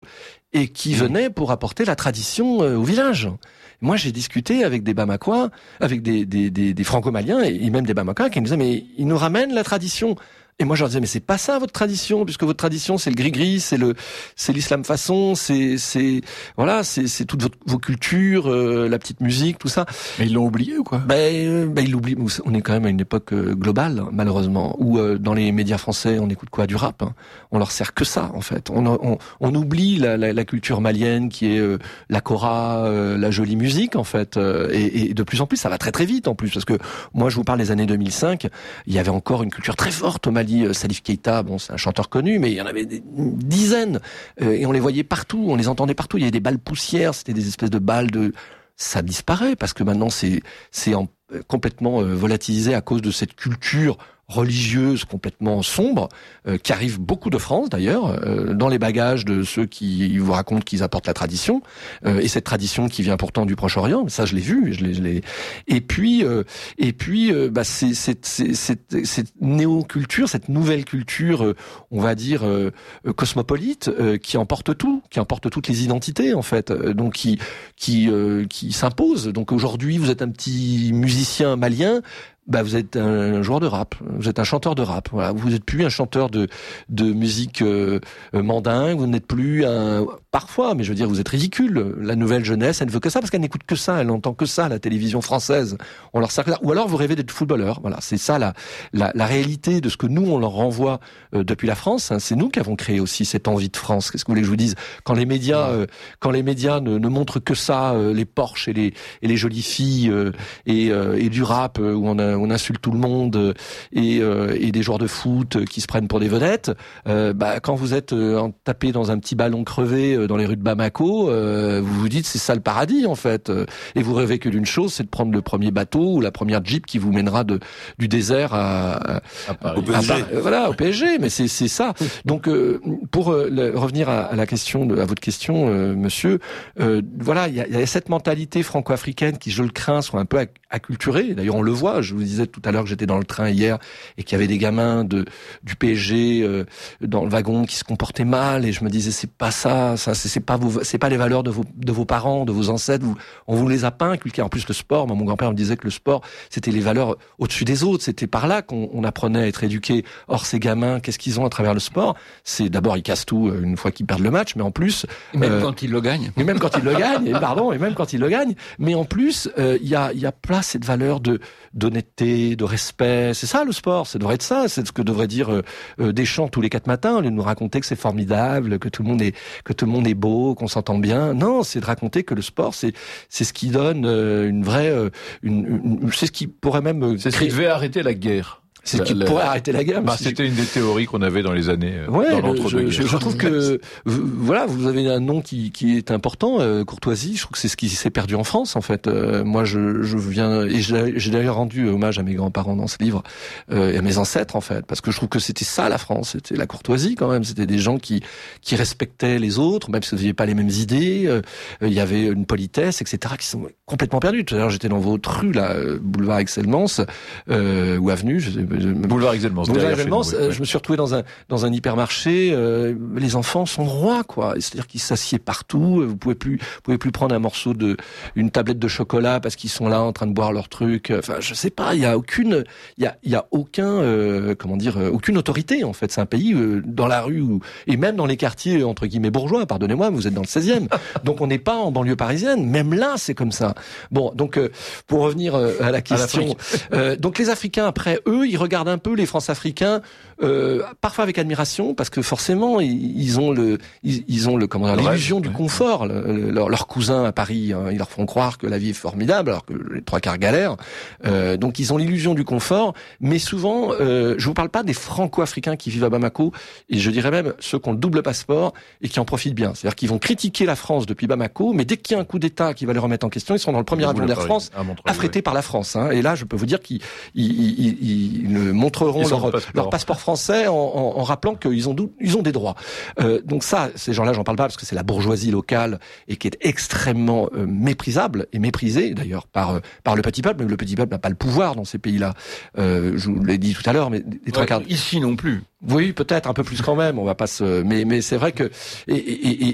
et qui venaient pour apporter la tradition au village. Moi, j'ai discuté avec des Bamakois, avec des Franco-Maliens et même des Bamakois qui me disaient mais ils nous ramènent la tradition. Et moi, je leur disais, mais c'est pas ça votre tradition, puisque votre tradition, c'est le gris-gris, c'est l'islam façon, c'est toutes vos cultures, la petite musique, tout ça. Mais ils l'ont oublié ou quoi? Ils l'oublient. On est quand même à une époque globale, malheureusement, où dans les médias français, on écoute quoi? Du rap. Hein. On leur sert que ça, en fait. On oublie la culture malienne, qui est la kora, la jolie musique, en fait. Et de plus en plus, ça va très très vite, en plus, parce que moi, je vous parle des années 2005. Il y avait encore une culture très forte au Mali. Salif Keita, bon, c'est un chanteur connu, mais il y en avait des dizaines, et on les voyait partout, on les entendait partout. Il y avait des balles poussières, c'était des espèces de balles de... Ça disparaît, parce que maintenant, c'est complètement volatilisé à cause de cette culture religieuse complètement sombre, qui arrive beaucoup de France d'ailleurs, dans les bagages de ceux qui vous racontent qu'ils apportent la tradition, et cette tradition qui vient pourtant du Proche-Orient, ça je l'ai vu, et puis cette néo-culture, cette nouvelle culture, on va dire cosmopolite, qui emporte tout, qui emporte toutes les identités en fait, donc qui s'impose. Donc aujourd'hui, vous êtes un petit musicien malien, vous êtes un joueur de rap, vous êtes un chanteur de rap. Voilà, vous n'êtes plus un chanteur de musique mandingue, vous n'êtes plus un... Parfois, mais je veux dire, vous êtes ridicule. La nouvelle jeunesse, elle ne veut que ça, parce qu'elle n'écoute que ça, elle n'entend que ça, la télévision française. On leur sert que ça. Ou alors vous rêvez d'être footballeur. Voilà, c'est ça la réalité de ce que nous, on leur renvoie depuis la France. Hein. C'est nous qui avons créé aussi cette envie de France. Qu'est-ce que vous voulez que je vous dise? Quand les médias ne montrent que ça, les Porsche et les jolies filles et du rap où on insulte tout le monde et des joueurs de foot qui se prennent pour des vedettes, quand vous êtes tapé dans un petit ballon crevé dans les rues de Bamako, vous vous dites c'est ça le paradis en fait, et vous rêvez que d'une chose, c'est de prendre le premier bateau ou la première jeep qui vous mènera du désert à Paris. Au PSG. Au PSG, mais c'est ça. Donc pour revenir à la question, à votre question, monsieur, il y a cette mentalité franco-africaine qui, je le crains, soit un peu acculturée. D'ailleurs, on le voit. Je vous disais tout à l'heure que j'étais dans le train hier et qu'il y avait des gamins du PSG dans le wagon qui se comportaient mal, et je me disais c'est pas ça, c'est pas les valeurs de vos parents, de vos ancêtres. On vous les a pas inculquées. En plus, le sport, mon grand-père me disait que le sport c'était les valeurs au-dessus des autres. C'était par là qu'on apprenait à être éduqué. Or, ces gamins, qu'est-ce qu'ils ont à travers le sport? C'est d'abord ils cassent tout une fois qu'ils perdent le match, mais en plus quand ils le gagnent. Et même quand ils le gagnent. Et même quand ils le gagnent. Mais en plus, il y a pas cette valeur d'honnêteté, de respect. C'est ça le sport, ça devrait être ça. C'est ce que devrait dire Deschamps tous les 4 matins, au lieu de nous raconter que c'est formidable, que tout le monde est beau, qu'on s'entend bien. Non, c'est de raconter que le sport, c'est ce qui donne une vraie, c'est ce qui pourrait même c'est ce qui devait arrêter la guerre. C'est ce qui pourrait arrêter la guerre. C'était une des théories qu'on avait dans les années dans l'entre-deux-guerres. Je trouve que vous avez un nom qui est important, Courtoisie. Je trouve que c'est ce qui s'est perdu en France en fait. Moi, je viens et j'ai d'ailleurs rendu hommage à mes grands-parents dans ce livre et à mes ancêtres en fait, parce que je trouve que c'était ça la France, c'était la courtoisie quand même. C'était des gens qui respectaient les autres, même si vous n'aviez pas les mêmes idées. Il y avait une politesse, etc., qui sont complètement perdus. Tout à l'heure, j'étais dans votre rue là, boulevard Excellence ou avenue. Boulevard Excellence. Je me suis retrouvé dans un hypermarché. Les enfants sont rois, quoi. C'est-à-dire qu'ils s'assiedent partout. Vous pouvez plus prendre un morceau une tablette de chocolat parce qu'ils sont là en train de boire leur truc. Enfin, je sais pas. Il y a aucune autorité en fait. C'est un pays dans la rue et même dans les quartiers entre guillemets bourgeois. Pardonnez-moi, vous êtes dans le 16e. Donc on n'est pas en banlieue parisienne. Même là, c'est comme ça. Bon, donc pour revenir à la question, donc les Africains après eux, ils regardent un peu les France-Africains, parfois avec admiration, parce que forcément ils ont l'illusion du confort. Leurs cousins à Paris, ils leur font croire que la vie est formidable, alors que les 3/4 galèrent. Donc ils ont l'illusion du confort, mais souvent, je vous parle pas des Franco-Africains qui vivent à Bamako, et je dirais même ceux qui ont le double passeport et qui en profitent bien. C'est-à-dire qu'ils vont critiquer la France depuis Bamako, mais dès qu'il y a un coup d'État qui va les remettre en question, ils sont dans le premier avion d'Air France, affrété par la France. Hein. Et là, je peux vous dire qu'ils montreront leur passeport français en rappelant qu'ils ont des droits. Donc ça, ces gens-là, j'en parle pas parce que c'est la bourgeoisie locale et qui est extrêmement méprisable et méprisée d'ailleurs par le petit peuple. Mais le petit peuple n'a pas le pouvoir dans ces pays-là. Je vous l'ai dit tout à l'heure, mais les 3/4 ici non plus. Oui, peut-être un peu plus quand même. On va pas mais c'est vrai que et